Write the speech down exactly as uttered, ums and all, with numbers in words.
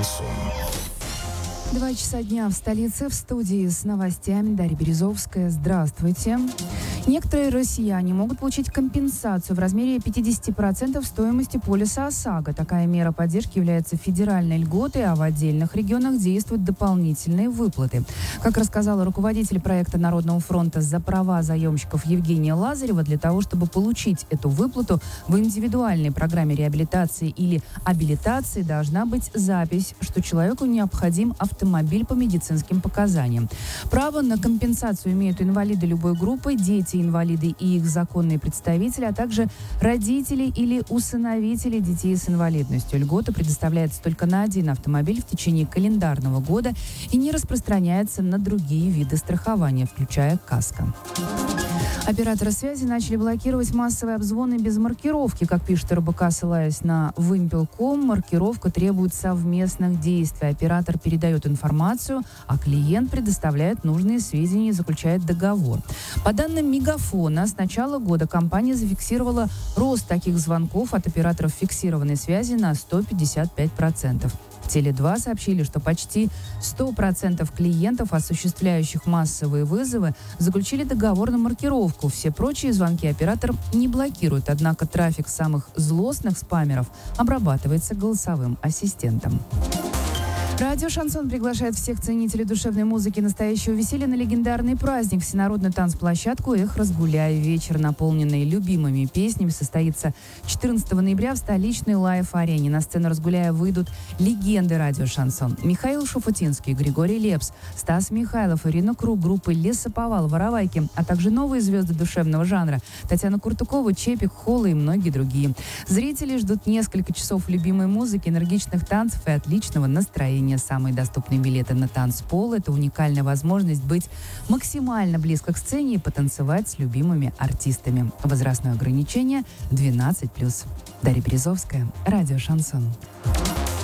Шансон. Два часа дня в столице, в студии с новостями Дарья Березовская. Здравствуйте. Некоторые россияне могут получить компенсацию в размере пятьдесят процентов стоимости полиса ОСАГО. Такая мера поддержки является федеральной льготой, а в отдельных регионах действуют дополнительные выплаты. Как рассказала руководитель проекта Народного фронта «За права заемщиков» Евгения Лазарева, для того, чтобы получить эту выплату, в индивидуальной программе реабилитации или абилитации должна быть запись, что человеку необходим автомобиль. автомобиль по медицинским показаниям. Право на компенсацию имеют инвалиды любой группы, дети-инвалиды и их законные представители, а также родители или усыновители детей с инвалидностью. Льгота предоставляется только на один автомобиль в течение календарного года и не распространяется на другие виды страхования, включая каско. Операторы связи начали блокировать массовые обзвоны без маркировки. Как пишет РБК, ссылаясь на вымпел точка ком, маркировка требует совместных действий. Оператор передает информацию, а клиент предоставляет нужные сведения и заключает договор. По данным Мегафона, с начала года компания зафиксировала рост таких звонков от операторов фиксированной связи на сто пятьдесят пять процентов. Теле два сообщили, что почти сто процентов клиентов, осуществляющих массовые вызовы, заключили договор на маркировку. Все прочие звонки оператор не блокирует, однако трафик самых злостных спамеров обрабатывается голосовым ассистентом. Радио «Шансон» приглашает всех ценителей душевной музыки и настоящего веселья на легендарный праздник, всенародную танцплощадку «Эх, разгуляй». Вечер, наполненный любимыми песнями, состоится четырнадцатого ноября в столичной Лайф-арене. На сцену «Разгуляя» выйдут легенды радио «Шансон». Михаил Шуфутинский, Григорий Лепс, Стас Михайлов, Ирина Круг, группы «Лесоповал», «Воровайки», а также новые звезды душевного жанра Татьяна Куртукова, Чепик, Холла и многие другие. Зрители ждут несколько часов любимой музыки, энергичных танцев и отличного настроения. Самые доступные билеты на танцпол – это уникальная возможность быть максимально близко к сцене и потанцевать с любимыми артистами. Возрастное ограничение двенадцать плюс. Дарья Березовская, радио «Шансон».